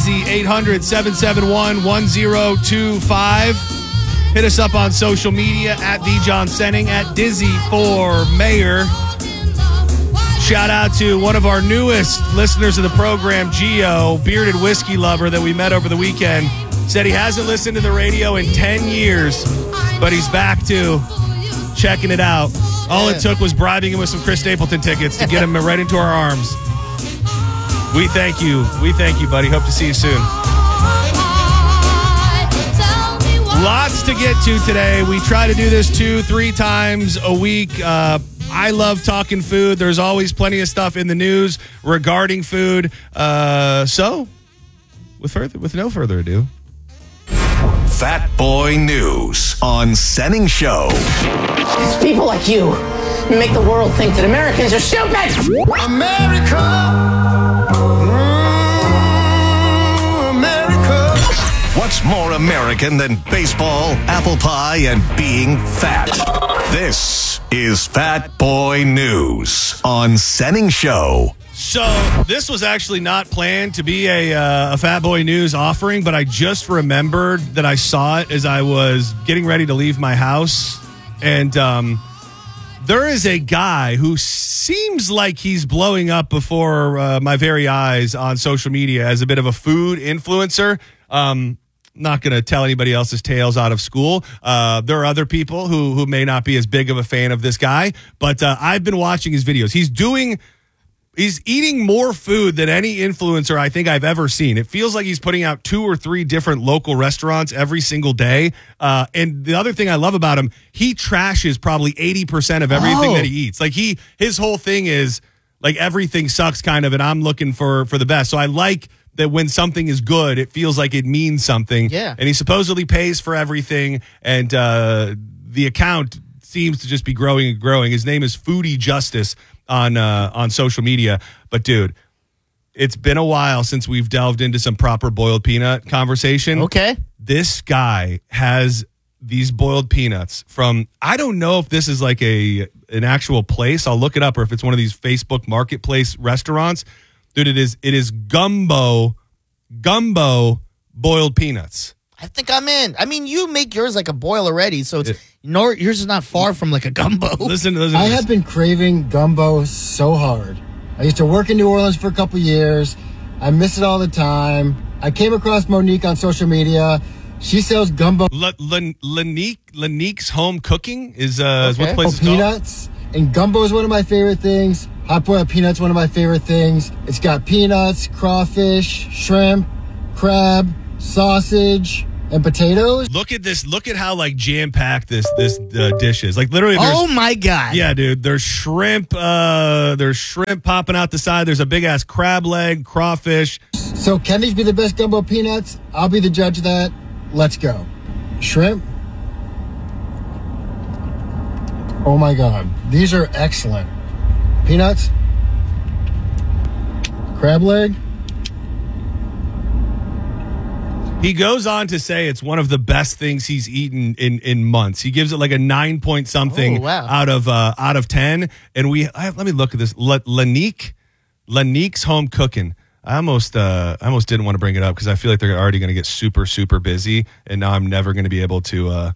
Dizzy, 800-771-1025. Hit us up on social media at TheJohnSenning, at Dizzy for Mayor. Shout out to one of our newest listeners of the program, Gio, bearded whiskey lover that we met over the weekend. Said he hasn't listened to the radio in 10 years, but he's back to checking it out. All it took was bribing him with some Chris Stapleton tickets to get him right into our arms. We thank you. We thank you, buddy. Hope to see you soon. Lots to get to today. We try to do this 2-3 times a week. I love talking food. There's always plenty of stuff in the news regarding food. So, with no further ado, Fat Boy News on Senning Show. It's people like you who make the world think that Americans are stupid. America. America. What's more American than baseball, apple pie, and being fat? This is Fat Boy News on Senning Show. So this was actually not planned to be a Fat Boy News offering, but I just remembered that I saw it as I was getting ready to leave my house. And there is a guy who seems like he's blowing up before my very eyes on social media as a bit of a food influencer. Not going to tell anybody else's tales out of school. There are other people who may not be as big of a fan of this guy, but I've been watching his videos. He's eating more food than any influencer I think I've ever seen. It feels like he's putting out 2 or 3 different local restaurants every single day. And the other thing I love about him, he trashes probably 80% of everything that he eats. Like his whole thing is like everything sucks kind of, and I'm looking for the best. So I like that when something is good, it feels like it means something. Yeah. And he supposedly pays for everything, and the account seems to just be growing and growing. His name is Foodie Justice on social media. But dude, it's been a while since we've delved into some proper boiled peanut conversation. Okay. This guy has these boiled peanuts from, I don't know if this is like an actual place. I'll look it up, or if it's one of these Facebook marketplace restaurants. Dude, it is gumbo boiled peanuts. I think I'm in. I mean, you make yours like a boil already, so yours is not far from like a gumbo. Listen. I have been craving gumbo so hard. I used to work in New Orleans for a couple years. I miss it all the time. I came across Monique on social media. She sells gumbo. Lanique's Home Cooking is what the place is called. Peanuts. And gumbo is one of my favorite things. Hot boiled peanuts, one of my favorite things. It's got peanuts, crawfish, shrimp, crab, sausage, and potatoes. Look at this. Look at how like jam-packed this dish is. Like literally. Oh my God. Yeah, dude. There's shrimp. There's shrimp popping out the side. There's a big ass crab leg, crawfish. So can these be the best gumbo peanuts? I'll be the judge of that. Let's go. Shrimp. Oh my God. These are excellent. Peanuts. Crab leg. He goes on to say it's one of the best things he's eaten in months. He gives it like a 9 point something out of 10. And let me look at this. Lanique's Home Cooking. I almost didn't want to bring it up because I feel like they're already going to get super, super busy. And now I'm never going to be able to.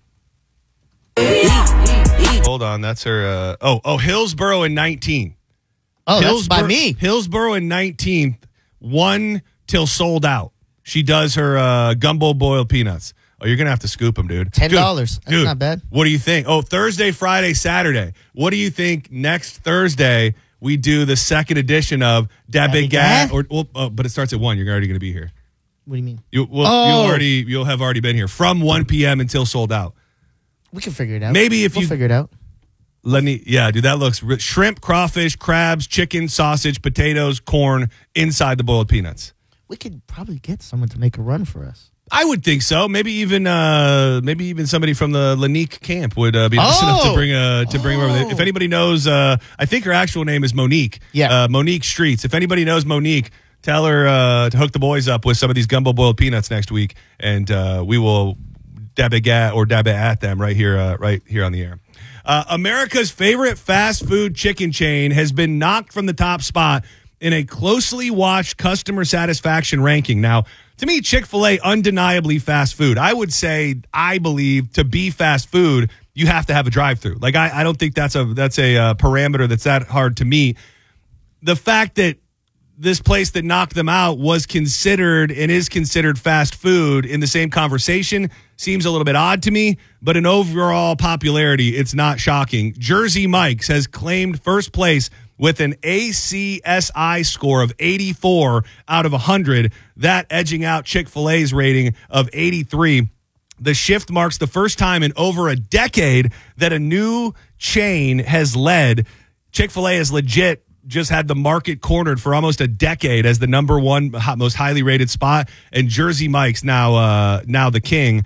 Hold on. That's her. Hillsboro in 19. Oh, that's by me. Hillsboro in 19th. 1 till sold out. She does her gumbo boiled peanuts. Oh, you're going to have to scoop them, dude. $10. That's not bad. What do you think? Oh, Thursday, Friday, Saturday. What do you think next Thursday we do the second edition of Da Big Gat? But it starts at 1. You're already going to be here. What do you mean? You'll have already been here from 1 p.m. until sold out. We can figure it out. Maybe if we'll figure it out. Yeah, dude, that looks shrimp, crawfish, crabs, chicken, sausage, potatoes, corn inside the boiled peanuts. We could probably get someone to make a run for us. I would think so. Maybe even somebody from the Lanique camp would be nice enough to bring over. If anybody knows, I think her actual name is Monique. Yeah, Monique Streets. If anybody knows Monique, tell her to hook the boys up with some of these gumbo boiled peanuts next week, and we will dab it at them right here on the air. America's favorite fast food chicken chain has been knocked from the top spot in a closely watched customer satisfaction ranking. Now, to me, Chick-fil-A undeniably fast food. I would say, I believe, to be fast food, you have to have a drive-through. Like I don't think that's a parameter that's that hard to meet. The fact that this place that knocked them out was considered and is considered fast food in the same conversation seems a little bit odd to me, but in overall popularity, it's not shocking. Jersey Mike's has claimed first place with an ACSI score of 84 out of 100, that edging out Chick-fil-A's rating of 83. The shift marks the first time in over a decade that a new chain has led. Chick-fil-A has legit just had the market cornered for almost a decade as the number one most highly rated spot, and Jersey Mike's now the king.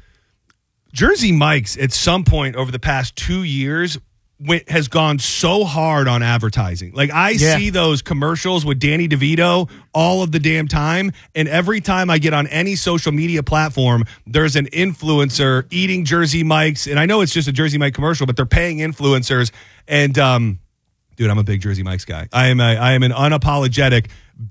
Jersey Mike's at some point over the past 2 years has gone so hard on advertising. Like I see those commercials with Danny DeVito all of the damn time. And every time I get on any social media platform, there's an influencer eating Jersey Mike's. And I know it's just a Jersey Mike commercial, but they're paying influencers. And, dude, I'm a big Jersey Mike's guy. I am an unapologetic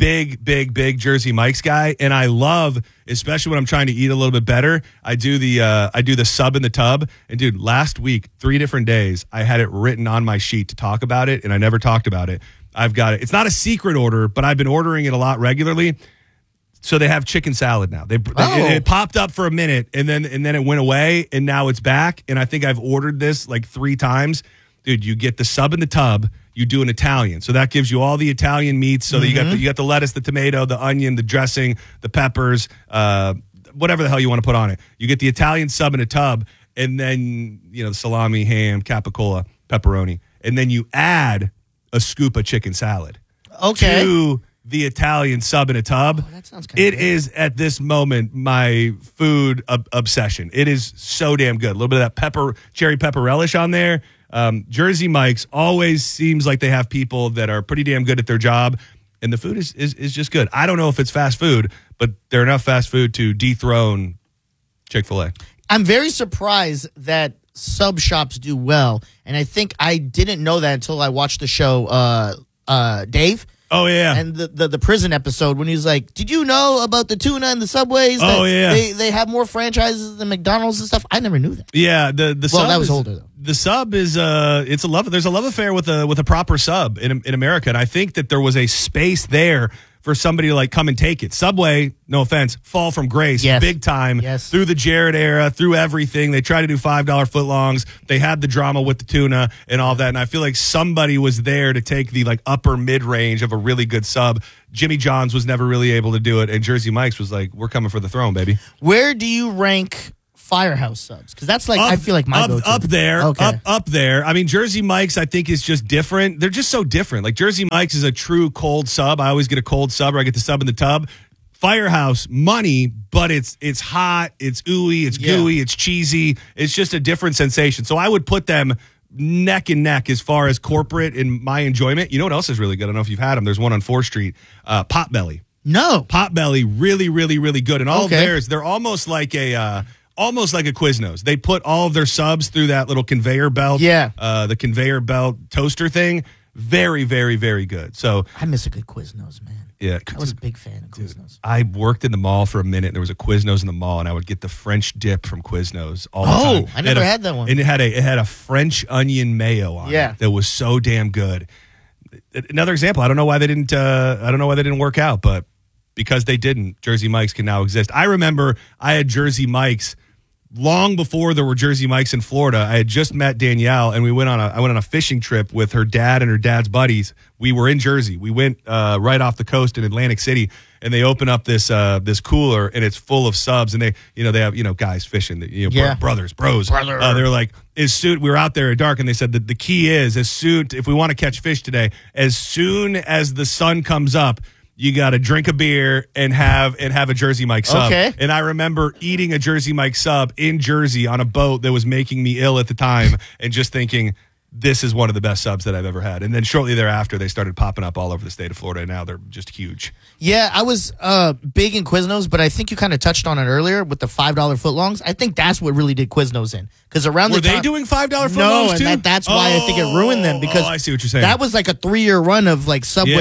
big Jersey Mike's guy, and I love, especially when I'm trying to eat a little bit better, I do the sub in the tub. And dude, last week, 3 different days, I had it written on my sheet to talk about it, and I never talked about it. I've got it. It's not a secret order, but I've been ordering it a lot regularly. So they have chicken salad now. It popped up for a minute, and then it went away, and now it's back. And I think I've ordered this like 3 times. Dude, you get the sub in the tub. You do an Italian. So that gives you all the Italian meats. So that you got the lettuce, the tomato, the onion, the dressing, the peppers, whatever the hell you want to put on it. You get the Italian sub in a tub, and then, the salami, ham, capicola, pepperoni. And then you add a scoop of chicken salad to the Italian sub in a tub. Oh, that sounds kind of It is, at this moment, my food obsession. It is so damn good. A little bit of that cherry pepper relish on there. Jersey Mike's always seems like they have people that are pretty damn good at their job, and the food is just good. I don't know if it's fast food, but they're enough fast food to dethrone Chick-fil-A. I'm very surprised that sub shops do well, and I think I didn't know that until I watched the show Dave. Oh, yeah. And the prison episode when he was like, did you know about the tuna and the Subways? They have more franchises than McDonald's and stuff. I never knew that. Yeah, the sub that was older, though. The sub is there's a love affair with a proper sub in America, and I think that there was a space there for somebody to come and take it. Subway, no offense, fall from grace big time through the Jared era, through everything. They tried to do $5 footlongs. They had the drama with the tuna and all that, and I feel like somebody was there to take the upper mid-range of a really good sub. Jimmy John's was never really able to do it, and Jersey Mike's was like, we're coming for the throne, baby. Where do you rank Firehouse subs? Because that's I feel like my go-to. Up there. Okay. Up there. I mean, Jersey Mike's, I think, is just different. They're just so different. Like, Jersey Mike's is a true cold sub. I always get a cold sub, or I get the sub in the tub. Firehouse, money, but it's hot, it's ooey, it's gooey, it's cheesy. It's just a different sensation. So I would put them neck and neck as far as corporate in my enjoyment. You know what else is really good? I don't know if you've had them. There's one on 4th Street, Potbelly. No. Potbelly, really, really, really good. And all of theirs, they're almost like a Quiznos. They put all of their subs through that little conveyor belt. Yeah. The conveyor belt toaster thing. Very, very, very good. So I miss a good Quiznos, man. Yeah. I was a big fan of Quiznos. I worked in the mall for a minute. There was a Quiznos in the mall, and I would get the French dip from Quiznos all the time. I never had that one. And it had a French onion mayo on it that was so damn good. Another example. I don't know why they didn't work out, but because they didn't, Jersey Mike's can now exist. I remember I had Jersey Mike's long before there were Jersey Mike's in Florida. I had just met Danielle, and I went on a fishing trip with her dad and her dad's buddies. We were in Jersey. We went right off the coast in Atlantic City, and they open up this cooler, and it's full of subs, and they have guys fishing, bros. They're like, we were out there at dark, and they said that the key is if we want to catch fish today, as soon as the sun comes up, you got to drink a beer and have a Jersey Mike sub. Okay. And I remember eating a Jersey Mike sub in Jersey on a boat that was making me ill at the time, and just thinking, this is one of the best subs that I've ever had. And then shortly thereafter, they started popping up all over the state of Florida, and now they're just huge. Yeah, I was big in Quiznos, but I think you kind of touched on it earlier with the $5 footlongs. I think that's what really did Quiznos in. Because around Were they doing $5 footlongs no, too? and that's why I think it ruined them. Because I see what you're saying. That was like a 3-year run of Subway just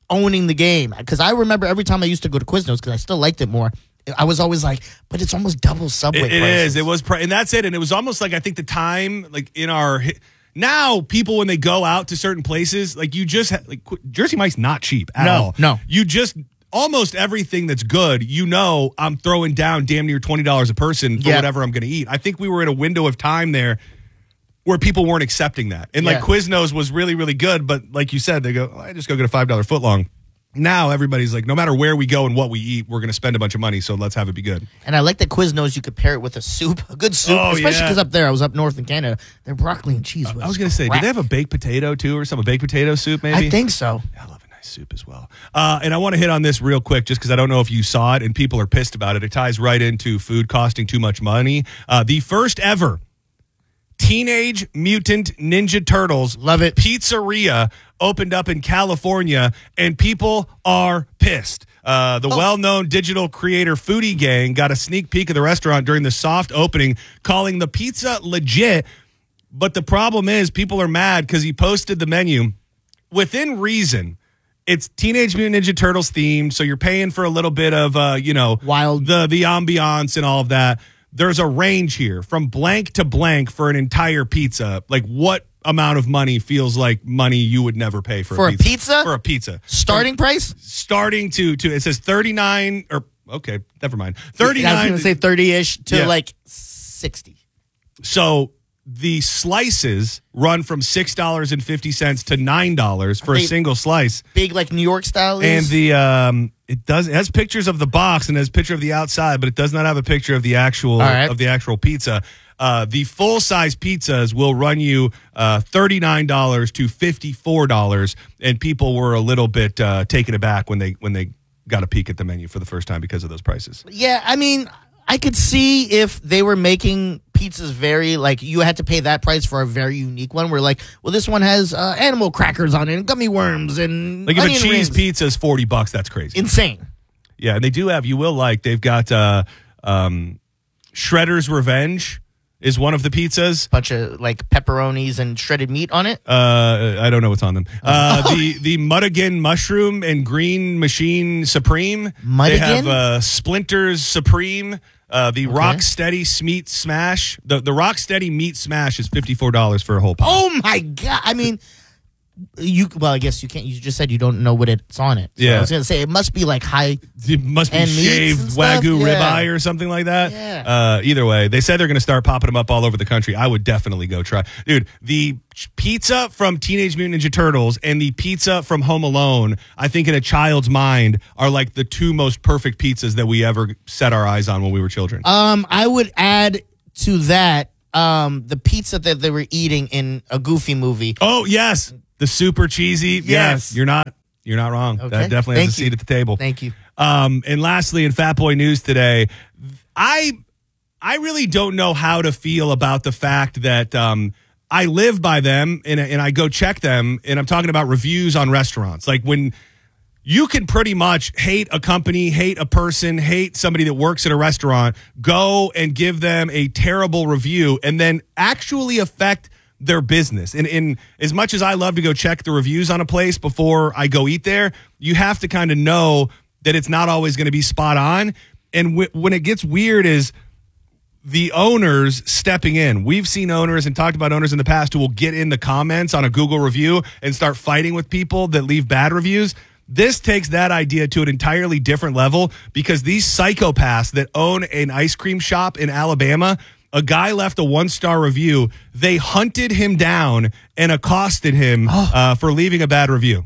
owning the game. Because I remember every time I used to go to Quiznos, because I still liked it more, I was always like, but it's almost double Subway It prices. is. It was, and that's it. And it was almost like, I think the time, like in our, now people, when they go out to certain places, like you just, like Jersey Mike's not cheap at all. No. You just, almost everything that's good, I'm throwing down damn near $20 a person for whatever I'm going to eat. I think we were in a window of time there where people weren't accepting that. And like Quiznos was really, really good. But like you said, they go, I just go get a $5 footlong. Now everybody's like, no matter where we go and what we eat, we're going to spend a bunch of money, so let's have it be good. And I like that Quiznos, you could pair it with a soup, a good soup, especially because up there, I was up north in Canada, their broccoli and cheese was I was going to say, do they have a baked potato too or something? A baked potato soup maybe? I think so. I love a nice soup as well. And I want to hit on this real quick just because I don't know if you saw it and people are pissed about it. It ties right into food costing too much money. The first ever Teenage Mutant Ninja Turtles pizzeria opened up in California, and people are pissed. The well-known digital creator Foodie Gang got a sneak peek of the restaurant during the soft opening, calling the pizza legit. But the problem is people are mad because he posted the menu within reason. It's Teenage Mutant Ninja Turtles themed, so you're paying for a little bit of, wild, the ambiance and all of that. There's a range here from blank to blank for an entire pizza. Like, what amount of money feels like money you would never pay for a pizza? For a pizza. Starting price? Starting to it says 39 or okay, never mind. 39. I was going to say 30-ish to like 60. So the slices run from $6.50 to $9 for a single slice. Big like New York style is? And the it has pictures of the box and has a picture of the outside, but it does not have a picture of the actual pizza. The full size pizzas will run you $39 to $54, and people were a little bit taken aback when they got a peek at the menu for the first time because of those prices. Yeah, I mean, I could see if they were making pizzas very, like, you had to pay that price for a very unique one. Where like, well, this one has animal crackers on it and gummy worms and like if a cheese rings. pizza is $40, that's crazy. Insane. Yeah, and they do have, they've got Shredder's Revenge is one of the pizzas. Bunch of like pepperonis and shredded meat on it. I don't know what's on them. The Muddigan Mushroom and Green Machine Supreme. Muddigan? They have Splinters Supreme. The Rocksteady Meat Smash. The Rocksteady Meat Smash is $54 for a whole pie. Oh my God. I mean, I guess you can't. You just said you don't know what it's on it. So I was gonna say it must be like high. It must be shaved Wagyu ribeye or something like that. Yeah. Either way, they said they're gonna start popping them up all over the country. I would definitely go try, dude. The pizza from Teenage Mutant Ninja Turtles and the pizza from Home Alone, I think in a child's mind, are like the two most perfect pizzas that we ever set our eyes on when we were children. I would add to that the pizza that they were eating in a Goofy movie. Oh yes. The super cheesy. Yes. You're not wrong. Okay. That definitely has a seat at the table. Thank you. And lastly, in Fat Boy News today, I really don't know how to feel about the fact that I live by them and I go check them, and I'm talking about reviews on restaurants. Like when you can pretty much hate a company, hate a person, hate somebody that works at a restaurant, go and give them a terrible review and then actually affect their business. And in as much as I love to go check the reviews on a place before I go eat there, you have to kind of know that it's not always going to be spot on. And when it gets weird is the owners stepping in. We've seen owners and talked about owners in the past who will get in the comments on a Google review and start fighting with people that leave bad reviews. This takes that idea to an entirely different level because these psychopaths that own an ice cream shop in Alabama, a guy left a 1-star review. They hunted him down and accosted him for leaving a bad review.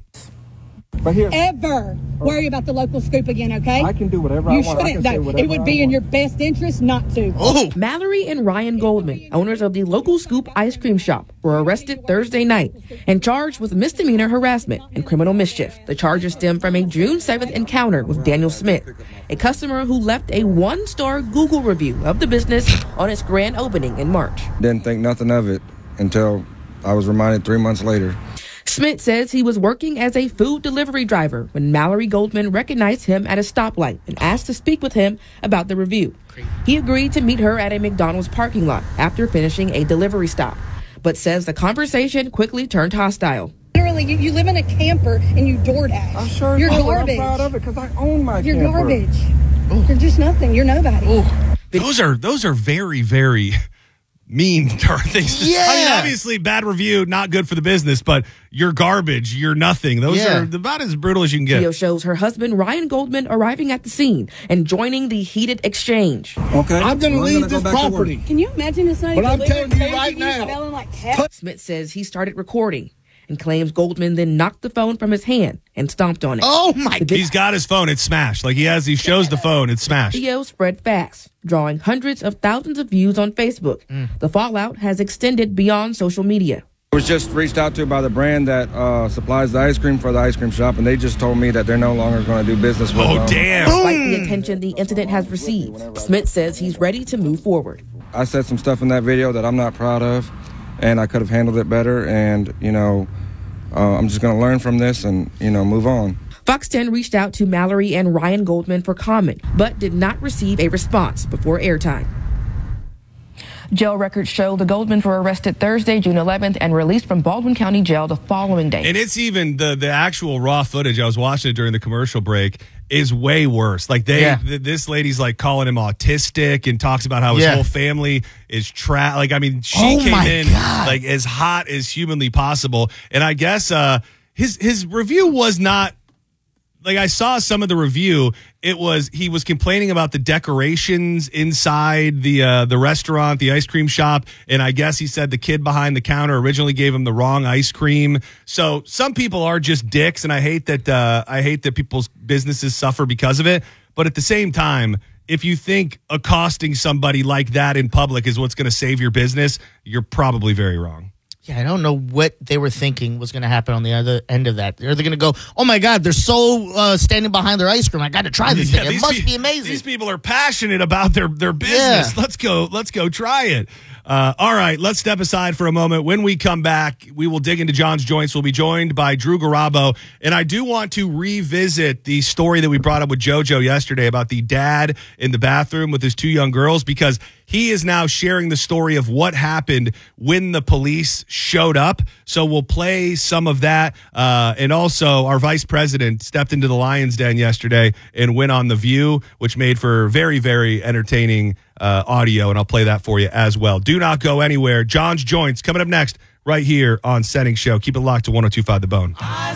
But here, ever worry about the local scoop again, okay? I can do whatever I want. You shouldn't, though. It would be in your best interest not to. Oh. Mallory and Ryan Goldman, owners of the local Scoop ice cream shop, were arrested Thursday night and charged with misdemeanor harassment and criminal mischief. The charges stem from a June 7th encounter with Daniel Smith, a customer who left a 1-star Google review of the business on its grand opening in March. Didn't think nothing of it until I was reminded 3 months later. Smith says he was working as a food delivery driver when Mallory Goldman recognized him at a stoplight and asked to speak with him about the review. He agreed to meet her at a McDonald's parking lot after finishing a delivery stop, but says the conversation quickly turned hostile. Literally literally, you live in a camper and you DoorDash. I sure You're do. garbage. I'm proud of it because I own my You're camper. garbage. You're just nothing. You're nobody. Those are very, very mean things. Yeah. I mean, obviously, bad review, not good for the business, but you're garbage, you're nothing. Those are about as brutal as you can get. Video shows her husband, Ryan Goldman, arriving at the scene and joining the heated exchange. Okay. I'm going to leave this property. Can you imagine this? But I'm telling you right now. Smelling like cat? Smith says he started recording and claims Goldman then knocked the phone from his hand and stomped on it. Oh, my God. He's got his phone, it's smashed. Like he shows the phone, it's smashed. Video spread fast, drawing hundreds of thousands of views on Facebook. The fallout has extended beyond social media. I was just reached out to by the brand that supplies the ice cream for the ice cream shop, and they just told me that they're no longer going to do business with them. Oh, damn. Despite the attention the incident has received, Smith says he's ready to move forward. I said some stuff in that video that I'm not proud of, and I could have handled it better, and, I'm just going to learn from this and, move on. Fox 10 reached out to Mallory and Ryan Goldman for comment, but did not receive a response before airtime. Jail records show the Goldmans were arrested Thursday, June 11th, and released from Baldwin County Jail the following day. And it's even the actual raw footage. I was watching it during the commercial break. Is way worse. Like this lady's like calling him autistic and talks about how his whole family is trapped. Like, I mean, she came in like as hot as humanly possible. And I guess his review was not like, I saw some of the review. He was complaining about the decorations inside the restaurant, the ice cream shop, and I guess he said the kid behind the counter originally gave him the wrong ice cream. So some people are just dicks, and I hate that people's businesses suffer because of it. But at the same time, if you think accosting somebody like that in public is what's going to save your business, you're probably very wrong. Yeah, I don't know what they were thinking was going to happen on the other end of that. Are they going to go, oh, my God, they're so standing behind their ice cream. I got to try this thing. It must be amazing. These people are passionate about their business. Yeah. Let's go try it. All right, let's step aside for a moment. When we come back, we will dig into John's Joints. We'll be joined by Drew Garabo. And I do want to revisit the story that we brought up with JoJo yesterday about the dad in the bathroom with his two young girls, because he is now sharing the story of what happened when the police showed up. So we'll play some of that. And also, our vice president stepped into the Lion's Den yesterday and went on The View, which made for very, very entertaining audio. And I'll play that for you as well. Do not go anywhere. John's Joints coming up next right here on Setting Show. Keep it locked to 102.5 The Bone.